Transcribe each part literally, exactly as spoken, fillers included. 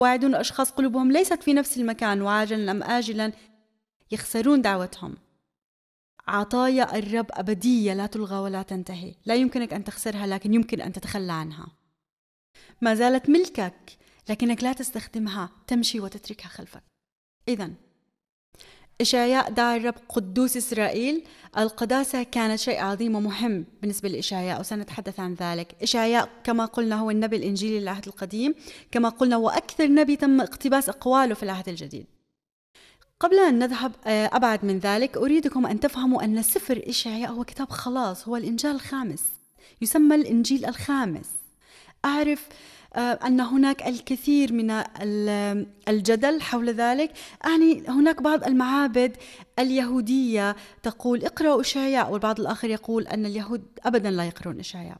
يواعدون أشخاص قلوبهم ليست في نفس المكان، وعاجلا أم آجلا يخسرون دعوتهم. عطايا الرب أبدية لا تلغى ولا تنتهي، لا يمكنك أن تخسرها، لكن يمكن أن تتخلى عنها. ما زالت ملكك، لكنك لا تستخدمها، تمشي وتتركها خلفك. إذن إشعياء دعا الرب قدوس إسرائيل. القداسة كانت شيء عظيم ومهم بالنسبة لإشعياء، وسنتحدث عن ذلك. إشعياء كما قلنا هو النبي الإنجيلي للعهد القديم، كما قلنا وأكثر نبي تم اقتباس أقواله في العهد الجديد. قبل أن نذهب أبعد من ذلك، أريدكم أن تفهموا أن سفر إشعياء هو كتاب خلاص، هو الإنجيل الخامس، يسمى الإنجيل الخامس. أعرف أن هناك الكثير من الجدل حول ذلك. يعني هناك بعض المعابد اليهودية تقول اقرأوا إشعياء، والبعض الآخر يقول أن اليهود أبدا لا يقرؤون إشعياء.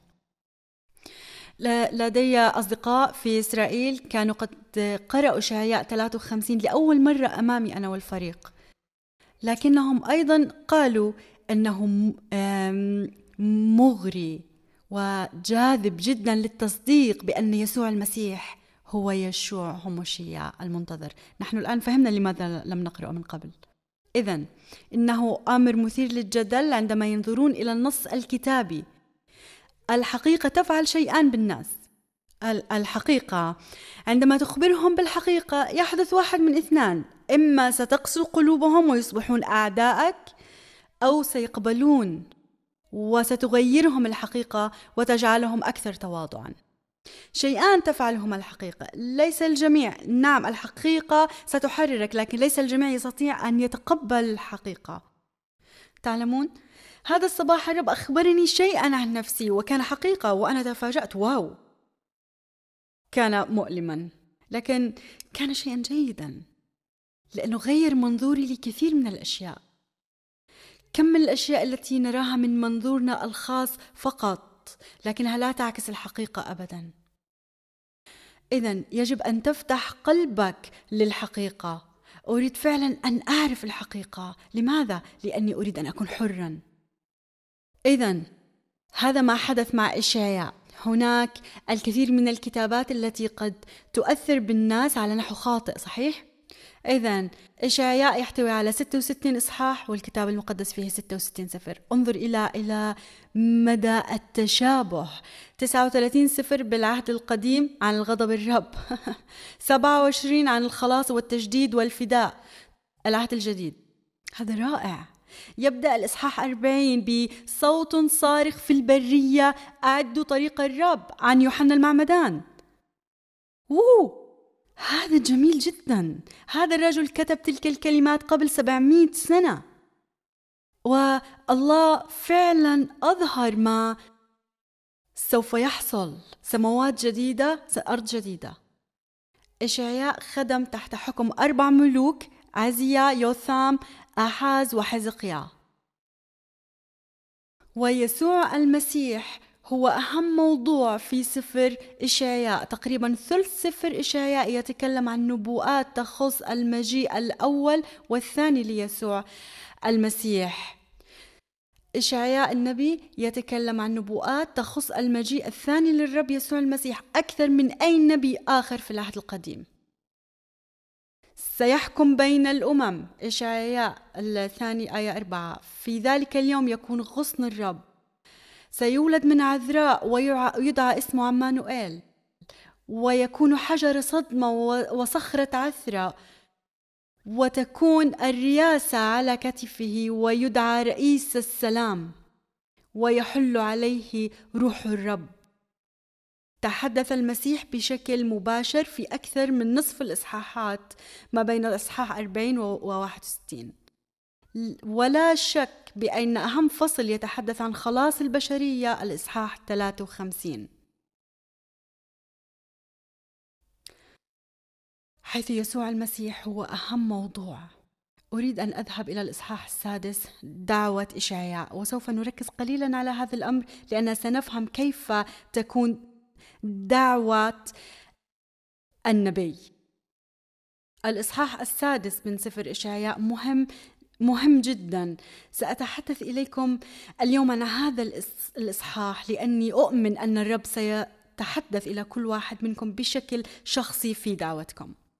لدي أصدقاء في إسرائيل كانوا قد قرأوا إشعياء ثلاثة وخمسين لأول مرة أمامي أنا والفريق، لكنهم أيضا قالوا أنه مغري وجاذب جدا للتصديق بأن يسوع المسيح هو يشوع هوموشيا المنتظر. نحن الآن فهمنا لماذا لم نقرأ من قبل. إذن إنه أمر مثير للجدل عندما ينظرون إلى النص الكتابي. الحقيقة تفعل شيئان بالناس. الحقيقة عندما تخبرهم بالحقيقة يحدث واحد من اثنان: إما ستقسو قلوبهم ويصبحون أعدائك، أو سيقبلون وستغيرهم الحقيقة وتجعلهم أكثر تواضعا. شيئان تفعلهما الحقيقة، ليس الجميع. نعم الحقيقة ستحررك، لكن ليس الجميع يستطيع أن يتقبل الحقيقة. تعلمون، هذا الصباح الرب أخبرني شيئا عن نفسي وكان حقيقة، وأنا تفاجأت. واو، كان مؤلما، لكن كان شيئا جيدا لأنه غير منظوري لكثير من الأشياء. كم من الأشياء التي نراها من منظورنا الخاص فقط، لكنها لا تعكس الحقيقة أبدا. إذن يجب أن تفتح قلبك للحقيقة. أريد فعلا أن أعرف الحقيقة. لماذا؟ لأني أريد أن أكون حرا. إذن هذا ما حدث مع إشعياء. هناك الكثير من الكتابات التي قد تؤثر بالناس على نحو خاطئ، صحيح؟ إذن إشعياء يحتوي على ستة وستين إصحاح، والكتاب المقدس فيه ستة وستين سفر. انظر إلى إلى مدى التشابه. تسعة وثلاثين سفر بالعهد القديم عن الغضب الرب سبعة وعشرين عن الخلاص والتجديد والفداء العهد الجديد. هذا رائع. يبدأ الإصحاح أربعين بصوت صارخ في البرية أعدوا طريق الرب عن يوحنا المعمدان. أوه، هذا جميل جدا. هذا الرجل كتب تلك الكلمات قبل سبعمائة سنة، والله فعلا أظهر ما سوف يحصل: سماوات جديدة، أرض جديدة. إشعياء خدم تحت حكم أربع ملوك: عزيا، يوثام، آحاز، وحزقيا. ويسوع المسيح هو أهم موضوع في سفر إشعياء. تقريبا ثلث سفر إشعياء يتكلم عن نبوءات تخص المجيء الأول والثاني ليسوع المسيح. إشعياء النبي يتكلم عن نبوءات تخص المجيء الثاني للرب يسوع المسيح أكثر من أي نبي آخر في العهد القديم. سيحكم بين الأمم، إشعياء الثاني آية أربعة: في ذلك اليوم يكون غصن الرب، سيولد من عذراء ويدعى اسمه عمانوئيل، ويكون حجر صدمة وصخرة عثرة، وتكون الرياسة على كتفه، ويدعى رئيس السلام، ويحل عليه روح الرب. تحدث المسيح بشكل مباشر في أكثر من نصف الإصحاحات ما بين الإصحاح أربعين و واحد وستين. ولا شك بأن أهم فصل يتحدث عن خلاص البشرية الإصحاح ثلاثة وخمسين، حيث يسوع المسيح هو أهم موضوع. أريد أن أذهب إلى الإصحاح السادس، دعوة إشعياء، وسوف نركز قليلا على هذا الأمر لأننا سنفهم كيف تكون دعوة النبي. الإصحاح السادس من سفر إشعياء مهم مهم جدا. سأتحدث إليكم اليوم عن هذا الإصحاح لأني أؤمن أن الرب سيتحدث أتحدث إلى كل واحد منكم بشكل شخصي في دعوتكم.